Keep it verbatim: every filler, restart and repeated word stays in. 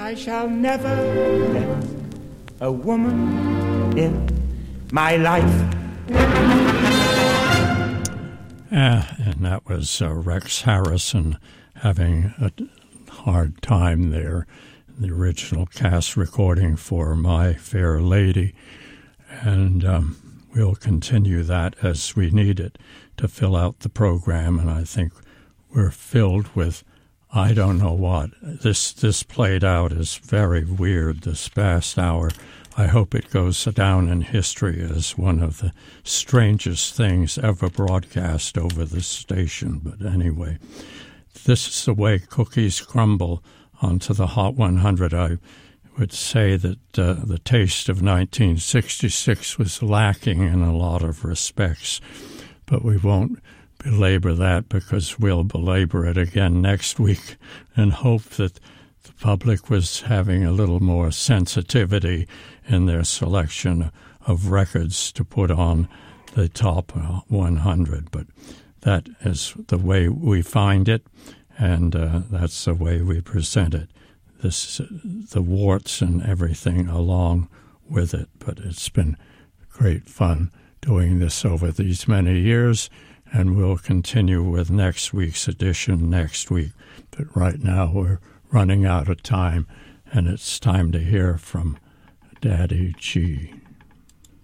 I shall never let a woman in my life. Uh, and that was uh, Rex Harrison having a hard time there. The original cast recording for My Fair Lady. And um, we'll continue that as we need it to fill out the program. And I think we're filled with, I don't know what. This, this played out as very weird this past hour. I hope it goes down in history as one of the strangest things ever broadcast over this station. But anyway, this is the way cookies crumble onto the Hot one hundred. I would say that uh, the taste of nineteen sixty-six was lacking in a lot of respects, but we won't belabor that because we'll belabor it again next week and hope that the public was having a little more sensitivity in their selection of records to put on the top one hundred. But that is the way we find it, and uh, that's the way we present it. This, the warts and everything along with it. But it's been great fun doing this over these many years, and we'll continue with next week's edition next week. But right now we're running out of time, and it's time to hear from Daddy G.